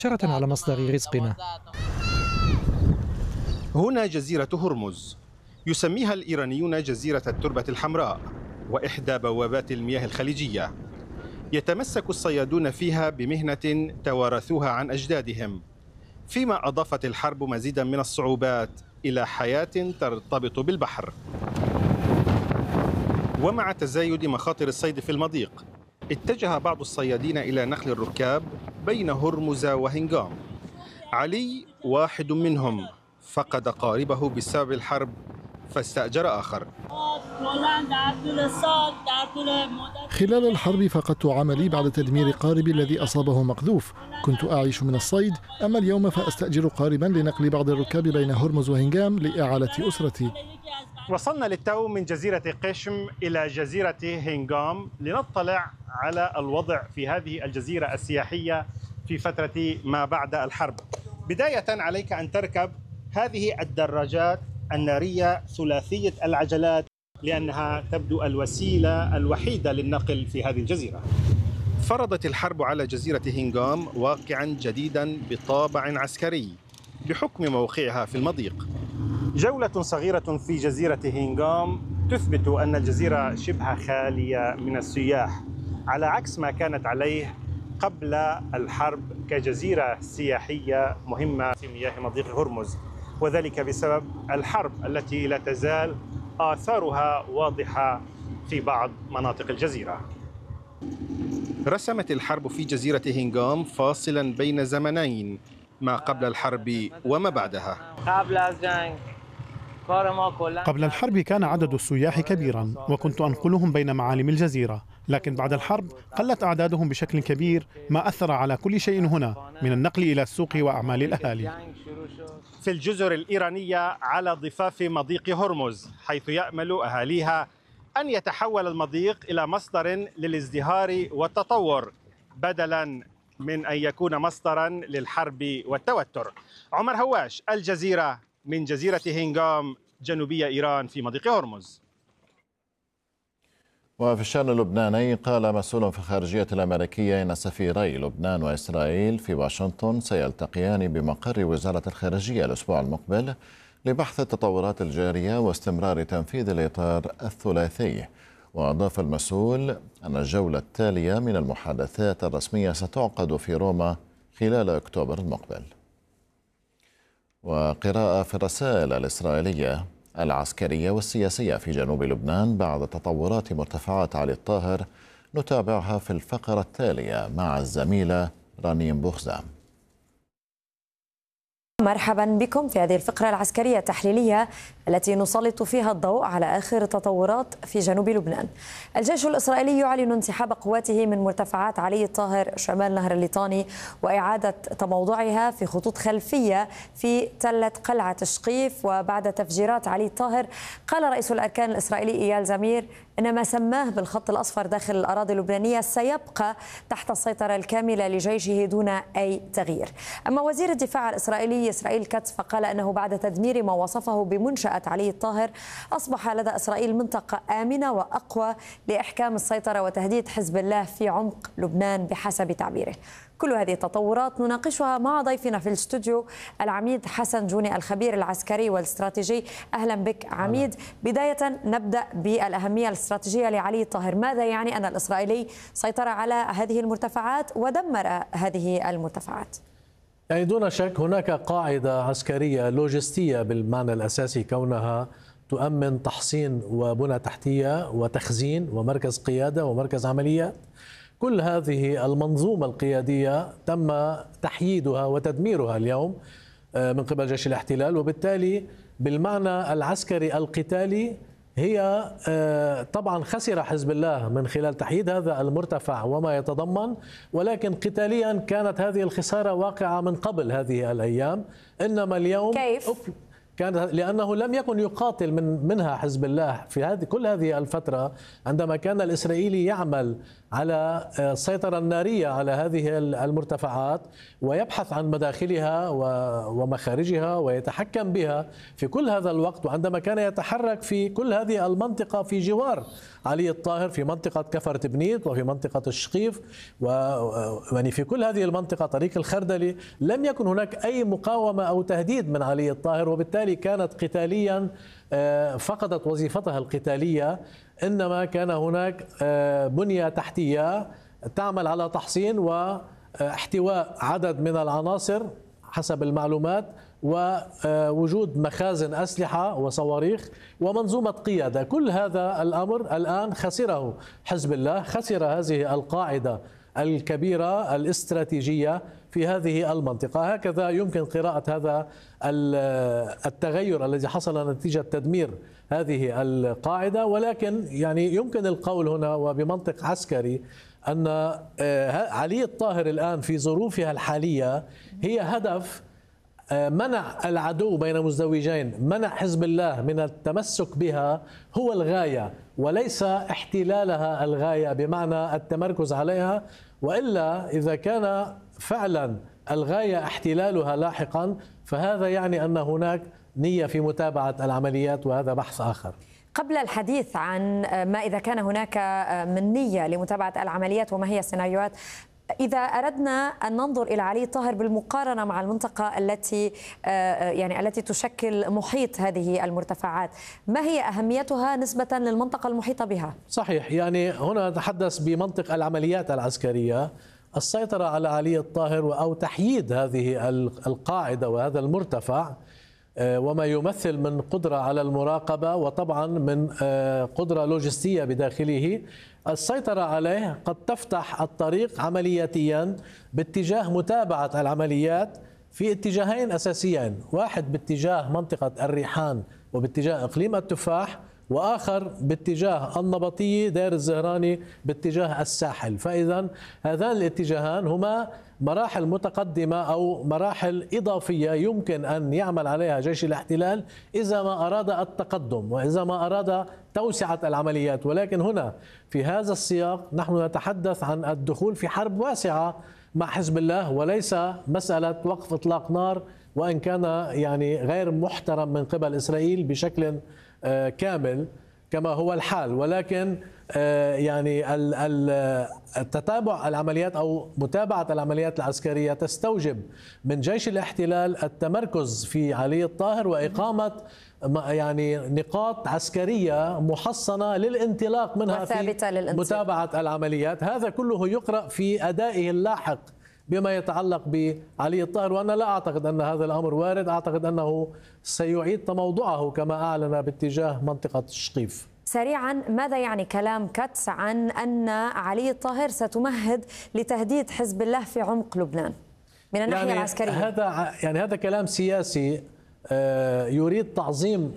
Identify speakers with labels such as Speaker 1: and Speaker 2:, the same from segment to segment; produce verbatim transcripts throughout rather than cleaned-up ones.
Speaker 1: شرة على مصدر رزقنا.
Speaker 2: هنا جزيرة هرمز، يسميها الإيرانيون جزيرة التربة الحمراء وإحدى بوابات المياه الخليجية. يتمسك الصيادون فيها بمهنة توارثوها عن أجدادهم، فيما أضافت الحرب مزيدا من الصعوبات إلى حياة ترتبط بالبحر. ومع تزايد مخاطر الصيد في المضيق، اتجه بعض الصيادين إلى نقل الركاب بين هرمز وهنغام. علي واحد منهم، فقد قاربه بسبب الحرب فاستأجر آخر.
Speaker 3: خلال الحرب فقدت عملي بعد تدمير قاربي الذي أصابه مقذوف. كنت أعيش من الصيد، أما اليوم فأستأجر قاربا لنقل بعض الركاب بين هرمز وهنغام لإعالة أسرتي.
Speaker 2: وصلنا للتو من جزيرة قشم إلى جزيرة هنغام لنطلع على الوضع في هذه الجزيرة السياحية في فترة ما بعد الحرب. بداية عليك أن تركب هذه الدراجات النارية ثلاثية العجلات لأنها تبدو الوسيلة الوحيدة للنقل في هذه الجزيرة. فرضت الحرب على جزيرة هنغام واقعا جديدا بطابع عسكري بحكم موقعها في المضيق. جولة صغيرة في جزيرة هنغام تثبت أن الجزيرة شبه خالية من السياح، على عكس ما كانت عليه قبل الحرب كجزيرة سياحية مهمة في مياه مضيق هرمز، وذلك بسبب الحرب التي لا تزال آثارها واضحة في بعض مناطق الجزيرة. رسمت الحرب في جزيرة هنغام فاصلا بين زمنين، ما قبل الحرب وما بعدها.
Speaker 4: قبل الحرب كان عدد السياح كبيرا وكنت أنقلهم بين معالم الجزيرة، لكن بعد الحرب قلت أعدادهم بشكل كبير، ما أثر على كل شيء هنا من النقل إلى السوق وأعمال الأهالي.
Speaker 2: في الجزر الإيرانية على ضفاف مضيق هرمز، حيث يأمل أهاليها أن يتحول المضيق إلى مصدر للازدهار والتطور بدلا من أن يكون مصدرا للحرب والتوتر. عمر هواش، الجزيرة، من جزيرة هنغام جنوبية إيران في مضيق هرمز.
Speaker 5: وفي الشأن اللبناني قال مسؤول في الخارجية الأمريكية إن سفيري لبنان وإسرائيل في واشنطن سيلتقيان بمقر وزارة الخارجية الأسبوع المقبل لبحث التطورات الجارية واستمرار تنفيذ الإطار الثلاثي. وأضاف المسؤول أن الجولة التالية من المحادثات الرسمية ستعقد في روما خلال أكتوبر المقبل. وقراءة في الرسائل الإسرائيلية العسكرية والسياسية في جنوب لبنان بعد تطورات مرتفعات علي الطاهر نتابعها في الفقرة التالية مع الزميلة رنيم بوخزام.
Speaker 6: مرحبا بكم في هذه الفقرة العسكرية التحليلية التي نسلط فيها الضوء على آخر التطورات في جنوب لبنان. الجيش الإسرائيلي يعلن انسحاب قواته من مرتفعات علي الطاهر شمال نهر الليطاني وإعادة تموضعها في خطوط خلفية في تلة قلعة شقيف. وبعد تفجيرات علي الطاهر قال رئيس الأركان الإسرائيلي إيال زمير إن ما سماه بالخط الأصفر داخل الأراضي اللبنانية سيبقى تحت السيطرة الكاملة لجيشه دون أي تغيير. أما وزير الدفاع الإسرائيلي إسرائيل كاتس فقال أنه بعد تدمير ما وصفه بمنشأة علي الطاهر أصبح لدى إسرائيل منطقة آمنة وأقوى لإحكام السيطرة وتهديد حزب الله في عمق لبنان بحسب تعبيره. كل هذه التطورات نناقشها مع ضيفنا في الاستوديو العميد حسن جوني الخبير العسكري والاستراتيجي. أهلا بك عميد. بداية نبدأ بالأهمية الاستراتيجية لعلي الطاهر. ماذا يعني أن الإسرائيلي سيطر على هذه المرتفعات ودمر هذه المرتفعات؟
Speaker 7: يعني دون شك هناك قاعدة عسكرية لوجستية بالمعنى الأساسي، كونها تؤمن تحصين وبنى تحتية وتخزين ومركز قيادة ومركز عمليات. كل هذه المنظومة القيادية تم تحييدها وتدميرها اليوم من قبل جيش الاحتلال، وبالتالي بالمعنى العسكري القتالي هي طبعا خسر حزب الله من خلال تحييد هذا المرتفع وما يتضمن، ولكن قتاليا كانت هذه الخسارة واقعة من قبل هذه الأيام. إنما اليوم
Speaker 6: كيف؟
Speaker 7: كان لأنه لم يكن يقاتل من منها حزب الله في هذه كل هذه الفترة، عندما كان الإسرائيلي يعمل على السيطرة النارية على هذه المرتفعات ويبحث عن مداخلها ومخارجها ويتحكم بها في كل هذا الوقت، وعندما كان يتحرك في كل هذه المنطقة في جوار علي الطاهر، في منطقة كفر تبنيت وفي منطقة الشقيف ويعني في كل هذه المنطقة طريق الخردلي، لم يكن هناك أي مقاومة أو تهديد من علي الطاهر، وبالتالي كانت قتاليا فقدت وظيفتها القتالية، إنما كان هناك بنية تحتية تعمل على تحصين واحتواء عدد من العناصر حسب المعلومات، ووجود مخازن أسلحة وصواريخ ومنظومة قيادة. كل هذا الأمر الآن خسره حزب الله، خسر هذه القاعدة الكبيرة الاستراتيجية في هذه المنطقة. هكذا يمكن قراءة هذا التغير الذي حصل نتيجة تدمير هذه القاعدة، ولكن يعني يمكن القول هنا وبمنطق عسكري أن علي الطاهر الآن في ظروفها الحالية هي هدف منع العدو بين مزدوجين، منع حزب الله من التمسك بها هو الغاية وليس احتلالها الغاية بمعنى التمركز عليها، وإلا إذا كان فعلا الغاية احتلالها لاحقا فهذا يعني أن هناك نية في متابعة العمليات، وهذا بحث آخر.
Speaker 6: قبل الحديث عن ما إذا كان هناك من نية لمتابعة العمليات وما هي السيناريوهات، إذا أردنا أن ننظر إلى علي الطاهر بالمقارنة مع المنطقة التي يعني التي تشكل محيط هذه المرتفعات، ما هي أهميتها نسبة للمنطقة المحيطة بها؟
Speaker 7: صحيح، يعني هنا نتحدث بمنطق العمليات العسكرية. السيطرة على علي الطاهر أو تحييد هذه القاعدة وهذا المرتفع وما يمثل من قدرة على المراقبة وطبعا من قدرة لوجستية بداخله، السيطرة عليه قد تفتح الطريق عملياتيا باتجاه متابعة العمليات في اتجاهين أساسيين، واحد باتجاه منطقة الريحان وباتجاه إقليم التفاح، وآخر باتجاه النبطية دير الزهراني باتجاه الساحل. فإذا هذان الاتجاهان هما مراحل متقدمة أو مراحل إضافية يمكن أن يعمل عليها جيش الاحتلال إذا ما أراد التقدم وإذا ما أراد توسعة العمليات. ولكن هنا في هذا السياق نحن نتحدث عن الدخول في حرب واسعة مع حزب الله، وليس مسألة وقف إطلاق نار، وإن كان يعني غير محترم من قبل إسرائيل بشكل كامل كما هو الحال، ولكن يعني التتابع العمليات أو متابعة العمليات العسكرية تستوجب من جيش الاحتلال التمركز في علي الطاهر وإقامة يعني نقاط عسكرية محصنة للانطلاق منها في متابعة العمليات. هذا كله يقرأ في أدائه اللاحق بما يتعلق بعلي الطاهر، وأنا لا أعتقد أن هذا الأمر وارد، أعتقد أنه سيعيد تموضعه كما أعلن باتجاه منطقة الشقيف.
Speaker 6: سريعا، ماذا يعني كلام كاتس عن أن علي الطاهر ستمهد لتهديد حزب الله في عمق لبنان من الناحية يعني العسكرية؟
Speaker 7: هذا يعني هذا كلام سياسي يريد تعظيم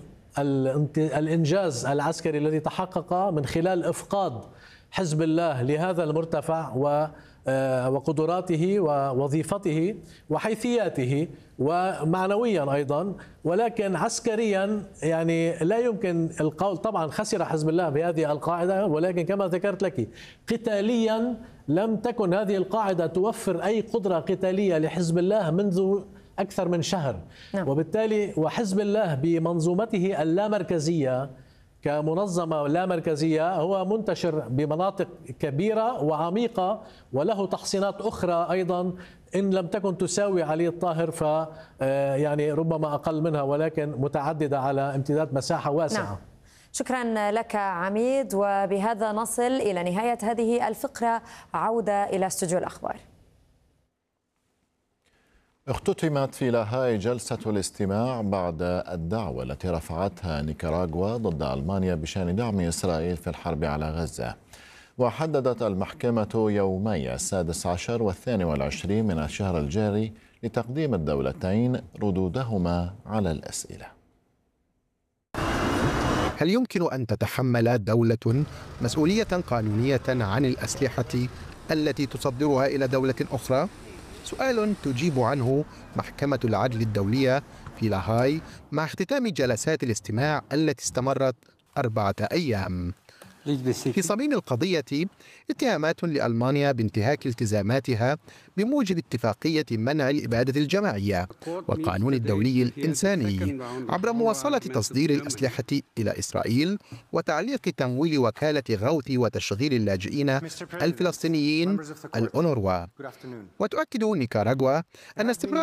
Speaker 7: الإنجاز العسكري الذي تحقق من خلال إفقاد حزب الله لهذا المرتفع و وقدراته ووظيفته وحيثياته ومعنويا أيضا، ولكن عسكريا يعني لا يمكن القول. طبعا خسر حزب الله بهذه القاعدة، ولكن كما ذكرت لك قتاليا لم تكن هذه القاعدة توفر أي قدرة قتالية لحزب الله منذ أكثر من شهر. نعم. وبالتالي وحزب الله بمنظومته اللامركزية كمنظمة لا مركزية هو منتشر بمناطق كبيرة وعميقة، وله تحصينات أخرى أيضا إن لم تكن تساوي علي الطاهر ف يعني ربما أقل منها، ولكن متعددة على امتداد مساحة واسعة. نعم.
Speaker 6: شكرا لك عميد، وبهذا نصل إلى نهاية هذه الفقرة. عودة إلى استوديو الأخبار.
Speaker 5: اختتمت في لاهاي جلسة الاستماع بعد الدعوة التي رفعتها نيكاراغوا ضد ألمانيا بشأن دعم إسرائيل في الحرب على غزة. وحددت المحكمة يومي السادس عشر والثاني والعشرين من الشهر الجاري لتقديم الدولتين ردودهما على الأسئلة.
Speaker 1: هل يمكن أن تتحمل دولة مسؤولية قانونية عن الأسلحة التي تصدرها إلى دولة أخرى؟ سؤال تجيب عنه محكمة العدل الدولية في لاهاي مع اختتام جلسات الاستماع التي استمرت أربعة أيام. في صميم القضية اتهامات لألمانيا بانتهاك التزاماتها بموجب اتفاقية منع الإبادة الجماعية والقانون الدولي الإنساني عبر مواصلة تصدير الأسلحة إلى إسرائيل وتعليق تمويل وكالة غوث وتشغيل اللاجئين الفلسطينيين الأونروا. وتؤكد نيكاراغوا أن استمرار